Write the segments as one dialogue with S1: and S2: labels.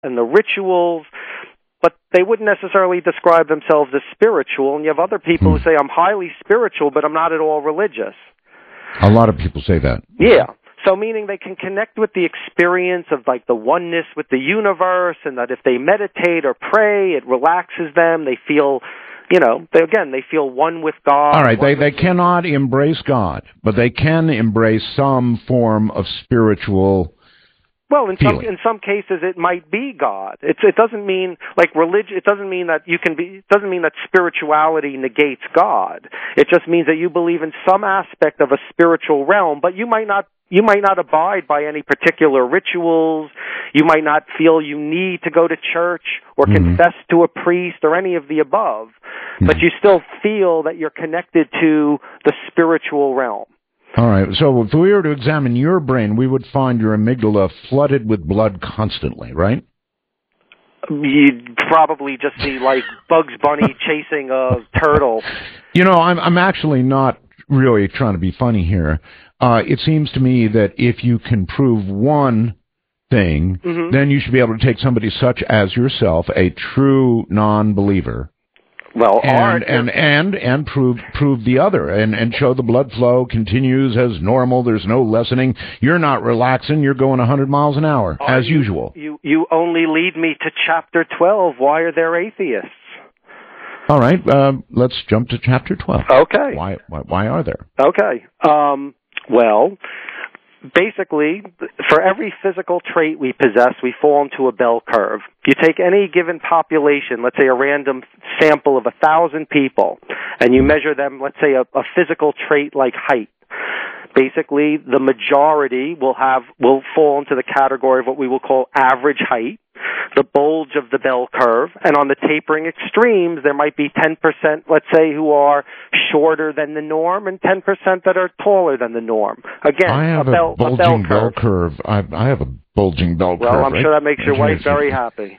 S1: and the rituals, but they wouldn't necessarily describe themselves as spiritual. And you have other people who say, I'm highly spiritual, but I'm not at all religious.
S2: A lot of people say that.
S1: Yeah. So meaning they can connect with the experience of like the oneness with the universe, and that if they meditate or pray, it relaxes them. They feel, they feel one with God.
S2: All right, they cannot embrace God, but they can embrace some form of spiritual.
S1: Well, in some cases, it might be God. It doesn't mean like religion. It doesn't mean that It doesn't mean that spirituality negates God. It just means that you believe in some aspect of a spiritual realm, but you might not abide by any particular rituals. You might not feel you need to go to church or confess to a priest or any of the above, but you still feel that you're connected to the spiritual realm.
S2: All right, so if we were to examine your brain, we would find your amygdala flooded with blood constantly, right?
S1: You'd probably just see like Bugs Bunny chasing a turtle.
S2: I'm actually not really trying to be funny here. It seems to me that if you can prove one thing, then you should be able to take somebody such as yourself, a true non-believer, and prove the other, and show the blood flow continues as normal. There's no lessening. You're not relaxing. You're going 100 miles an hour as usual.
S1: You only lead me to chapter 12. Why are there atheists?
S2: All right, let's jump to chapter 12.
S1: Okay.
S2: Why are there?
S1: Okay. Well, basically, for every physical trait we possess, we fall into a bell curve. You take any given population, let's say a random sample of 1,000 people, and you measure them, let's say a physical trait like height. Basically, the majority will fall into the category of what we will call average height, the bulge of the bell curve, and on the tapering extremes, there might be 10%, let's say, who are shorter than the norm, and 10% that are taller than the norm. Again,
S2: I have a bulging bell curve. I have a bulging bell curve.
S1: Well, I'm sure that makes your wife very happy.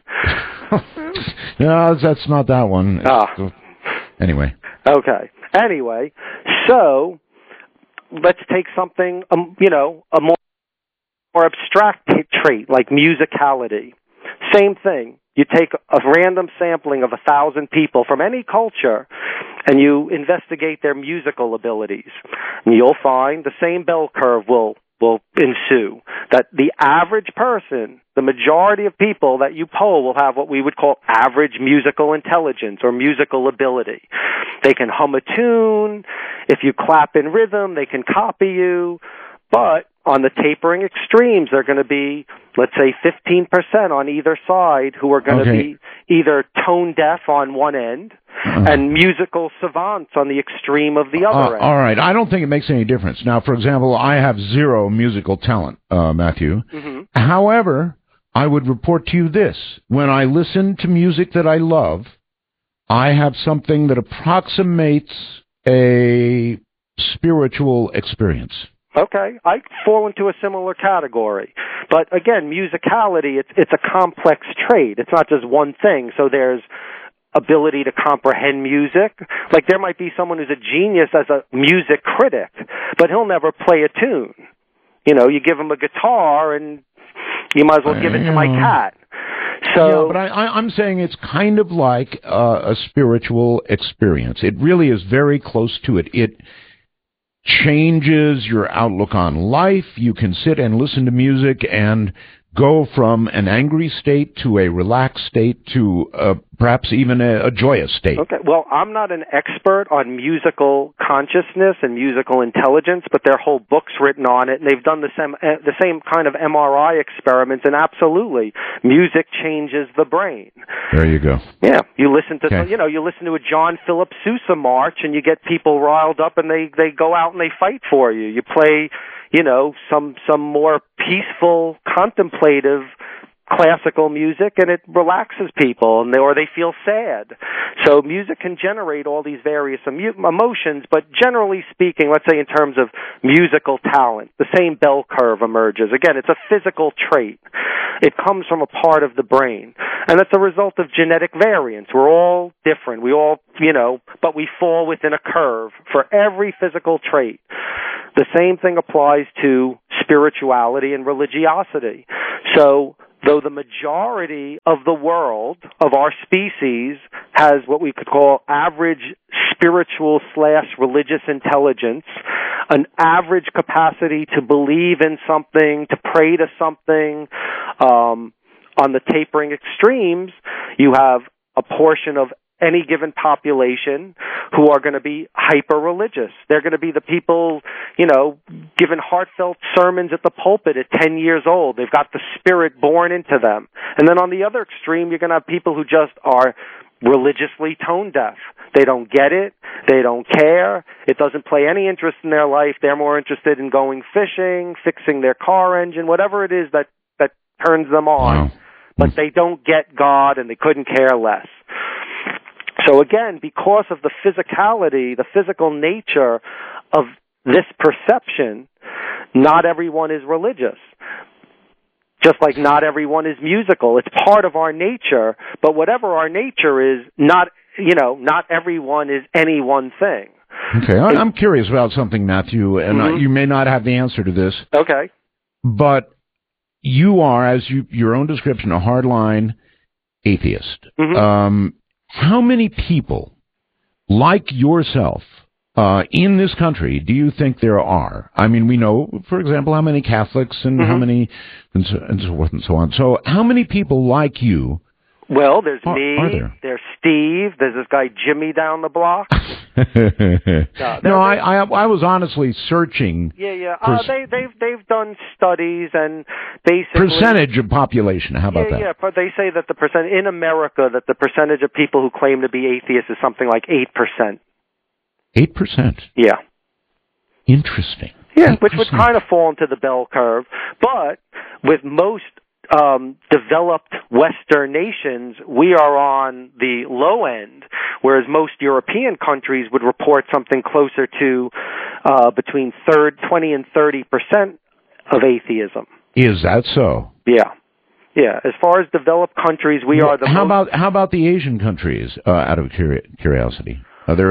S2: No, that's not that one. Anyway.
S1: Okay. Anyway, so let's take something, a more abstract trait like musicality. Same thing. You take a random sampling of 1,000 people from any culture, and you investigate their musical abilities. And you'll find the same bell curve will ensue. That the average person, the majority of people that you poll will have what we would call average musical intelligence or musical ability. They can hum a tune. If you clap in rhythm, they can copy you. But on the tapering extremes, they're going to be, let's say, 15% on either side who are going to be either tone deaf on one end and musical savants on the extreme of the other end.
S2: All right. I don't think it makes any difference. Now, for example, I have zero musical talent, Matthew. However, I would report to you this. When I listen to music that I love, I have something that approximates a spiritual experience.
S1: Okay, I fall into a similar category. But again, musicality, it's a complex trait. It's not just one thing. So there's ability to comprehend music. Like there might be someone who's a genius as a music critic, but he'll never play a tune. You give him a guitar and you might as well give it to my cat. So,
S2: yeah, but I'm saying it's kind of like a spiritual experience. It really is very close to it. It changes your outlook on life. You can sit and listen to music and go from an angry state to a relaxed state to perhaps even a joyous state.
S1: Okay. Well, I'm not an expert on musical consciousness and musical intelligence, but there are whole books written on it, and they've done the same kind of MRI experiments, and absolutely, music changes the brain.
S2: There you go.
S1: Yeah. You listen to, you listen to a John Philip Sousa march, and you get people riled up, and they go out and they fight for you. You play some more peaceful, contemplative classical music, and it relaxes people, or they feel sad. So music can generate all these various emotions, but generally speaking, let's say in terms of musical talent, the same bell curve emerges. Again, it's a physical trait. It comes from a part of the brain, and it's a result of genetic variance. We're all different. We all, but we fall within a curve for every physical trait. The same thing applies to spirituality and religiosity. So though the majority of the world, of our species, has what we could call average spiritual/religious intelligence, an average capacity to believe in something, to pray to something, on the tapering extremes, you have a portion of any given population who are going to be hyper-religious. They're going to be the people, giving heartfelt sermons at the pulpit at 10 years old. They've got the spirit born into them. And then on the other extreme, you're going to have people who just are religiously tone deaf. They don't get it. They don't care. It doesn't play any interest in their life. They're more interested in going fishing, fixing their car engine, whatever it is that turns them on. Wow. But they don't get God, and they couldn't care less. So again, because of the physicality, the physical nature of this perception, not everyone is religious. Just like not everyone is musical. It's part of our nature, but whatever our nature is, not everyone is any one thing.
S2: Okay, I'm curious about something, Matthew, and you may not have the answer to this.
S1: Okay.
S2: But you are, as your own description, a hardline atheist. Mm-hmm. How many people like yourself in this country do you think there are? I mean, we know, for example, how many Catholics and how many, and so forth and so on. So how many people like you?
S1: Well, there's me, there's Steve, there's this guy Jimmy down the block.
S2: No, I was honestly searching.
S1: Yeah. They've done studies and basically
S2: percentage of population. How about that?
S1: Yeah, but they say that the percent in America that the percentage of people who claim to be atheists is something like 8%.
S2: 8%.
S1: Yeah.
S2: Interesting.
S1: Yeah, 8%. Which would kind of fall into the bell curve, but with most developed Western nations, we are on the low end, whereas most European countries would report something closer to between 20 and 30% of atheism.
S2: Is that so?
S1: Yeah. As far as developed countries, we are the.
S2: How about the Asian countries? Out of curiosity,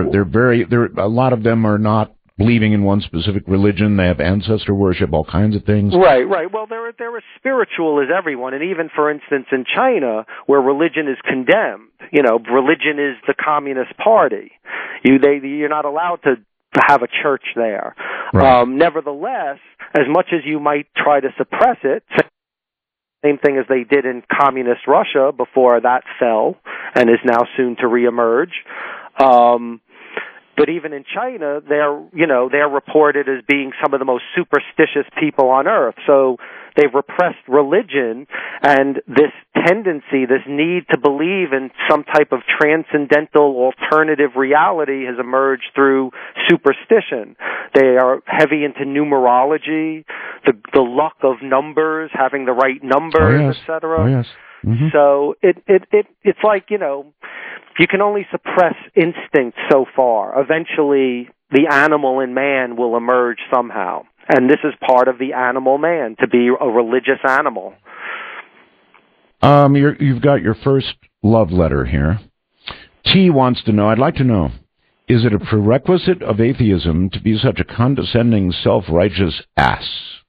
S2: a lot of them are not believing in one specific religion. They have ancestor worship, all kinds of things.
S1: Right. Well, they're as spiritual as everyone. And even, for instance, in China, where religion is condemned, religion is the Communist Party. You're not allowed to have a church there. Right. Nevertheless, as much as you might try to suppress it, same thing as they did in Communist Russia before that fell and is now soon to reemerge. But even in China, they're reported as being some of the most superstitious people on earth. So they've repressed religion, and this tendency, this need to believe in some type of transcendental alternative reality has emerged through superstition. They are heavy into numerology, the luck of numbers, having the right numbers, etc.
S2: Oh, yes. Mm-hmm.
S1: So it's like, you can only suppress instinct so far. Eventually, the animal in man will emerge somehow. And this is part of the animal man, to be a religious animal.
S2: You've got your first love letter here. T wants to know, I'd like to know, is it a prerequisite of atheism to be such a condescending, self-righteous ass?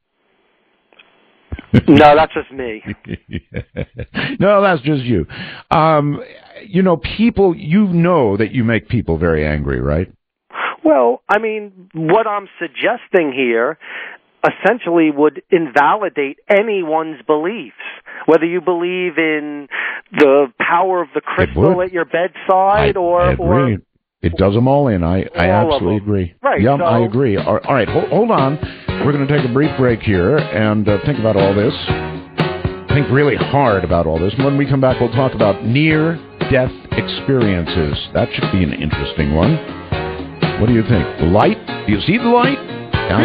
S1: No, that's just me.
S2: No, that's just you. People, that you make people very angry, right?
S1: Well, I mean, what I'm suggesting here essentially would invalidate anyone's beliefs. Whether you believe in the power of the crystal at your bedside or
S2: it does them all in. I absolutely agree.
S1: Right.
S2: Yeah,
S1: so,
S2: I agree. All right, hold on. We're going to take a brief break here and think about all this. Think really hard about all this. When we come back, we'll talk about near-death experiences. That should be an interesting one. What do you think? The light? Do you see the light?